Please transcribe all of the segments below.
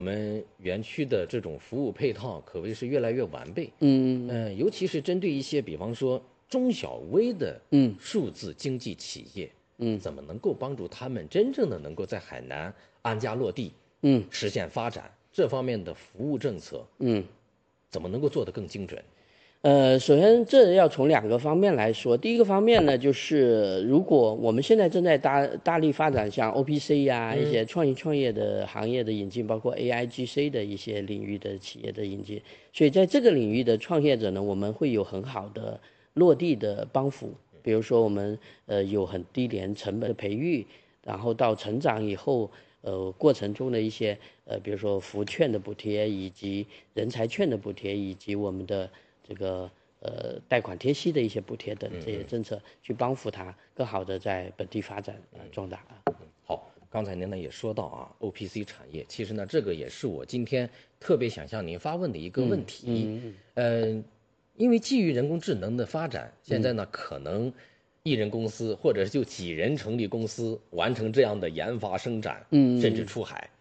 我们园区的这种服务配套可谓是越来越完备。尤其是针对一些比方说中小微的数字经济企业，怎么能够帮助他们真正的能够在海南安家落地，实现发展，这方面的服务政策，怎么能够做得更精准？ 首先这要从2个方面来说。第一个方面呢，就是如果我们现在正在大力发展像 OPC 呀、一些创业的行业的引进，包括 AIGC 的一些领域的企业的引进，所以在这个领域的创业者呢，我们会有很好的落地的帮扶。比如说我们有很低廉成本的培育，然后到成长以后，过程中的一些比如说服务券的补贴，以及人才券的补贴，以及我们的这个贷款贴息的一些补贴等这些政策，去帮扶他更好的在本地发展壮大啊。 好，刚才您呢也说到啊，OPC 产业，其实呢这个也是我今天特别想向您发问的一个问题。因为基于人工智能的发展，现在呢可能一人公司或者就几人成立公司完成这样的研发生产，甚至出海。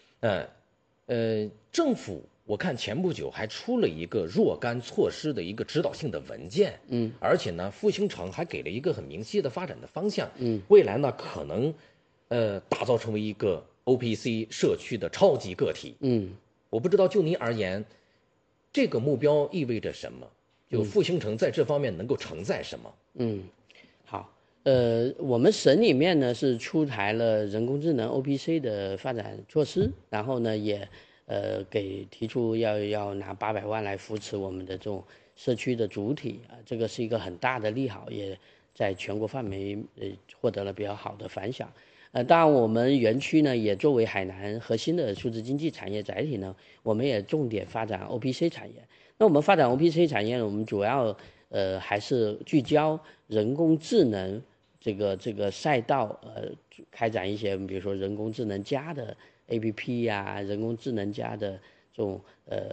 政府我看前不久还出了一个若干措施的一个指导性的文件，而且呢，复兴城还给了一个很明晰的发展的方向，未来呢可能，打造成为一个 OPC 社区的超级个体，我不知道就您而言，这个目标意味着什么？就复兴城在这方面能够承载什么？ 好，我们省里面呢是出台了人工智能 OPC 的发展措施，然后呢也给提出要拿800万来扶持我们的这种社区的主体啊，这个是一个很大的利好，也在全国范围获得了比较好的反响。当然我们园区呢也作为海南核心的数字经济产业载体呢，我们也重点发展 OPC 产业。那我们发展 OPC 产业呢，我们主要还是聚焦人工智能这个赛道，开展一些比如说人工智能加的 APP 呀、人工智能加的这种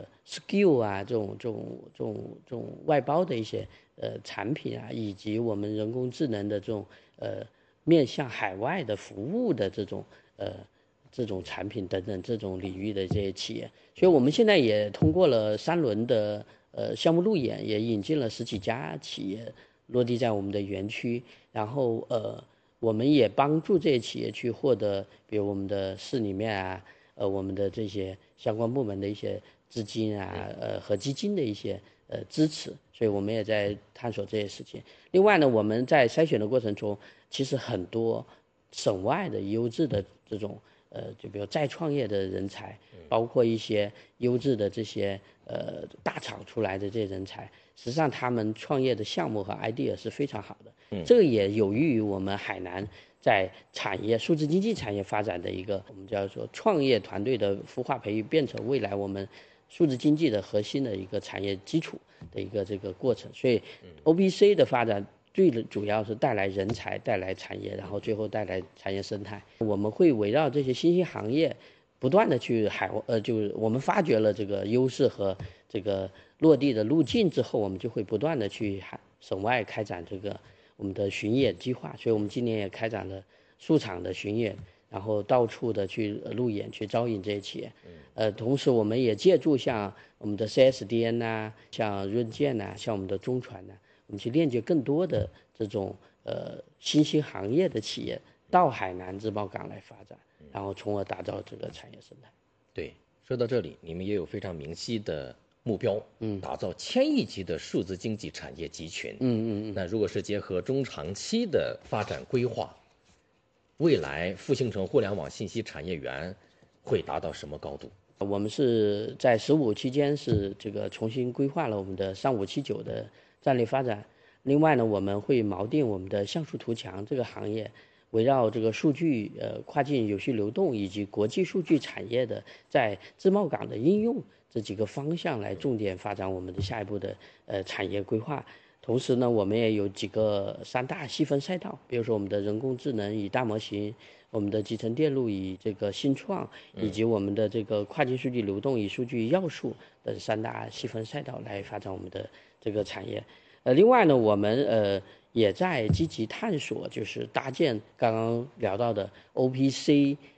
skill 啊，这种外包的一些产品啊，以及我们人工智能的这种面向海外的服务的这种产品等等这种领域的这些企业。所以我们现在也通过了3轮的项目路演，也引进了10几家企业落地在我们的园区，然后我们也帮助这些企业去获得，比如我们的市里面啊，我们的这些相关部门的一些资金啊，和基金的一些支持，所以我们也在探索这些事情。另外呢，我们在筛选的过程中，其实很多省外的优质的这种就比如再创业的人才，包括一些优质的这些大厂出来的这些人才，实际上他们创业的项目和 idea 是非常好的。这个也有益于我们海南在产业数字经济产业发展的一个我们叫做创业团队的孵化培育，变成未来我们数字经济的核心的一个产业基础的一个这个过程。所以 OPC 的发展最主要是带来人才，带来产业，然后最后带来产业生态。我们会围绕这些新兴行业不断的去就是我们发掘了这个优势和这个落地的路径之后，我们就会不断的去省外开展这个我们的巡演计划。所以我们今年也开展了数场的巡演，然后到处的去路演，去招引这些企业。同时我们也借助像我们的 CSDN 啊，像润建啊，像我们的中传啊，我们去链接更多的这种新兴行业的企业到海南自贸港来发展，然后从而打造这个产业生态。 对，说到这里，你们也有非常明晰的目标，打造1000亿级的数字经济产业集群。那如果是结合中长期的发展规划，未来复兴城互联网信息产业园会达到什么高度？ 我们是在15期间是这个重新规划了我们的3579的战略发展。另外呢，我们会锚定我们的像素图强这个行业，围绕这个数据跨境有序流动以及国际数据产业的在自贸港的应用这几个方向来重点发展我们的下一步的产业规划。同时呢，我们也有几个3大细分赛道，比如说我们的人工智能与大模型，我们的集成电路与这个新创，以及我们的这个跨境数据流动与数据要素的3大细分赛道来发展我们的这个产业。另外呢，我们也在积极探索，就是搭建刚刚聊到的 OPC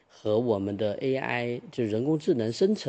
和我们的 AI 就人工智能生成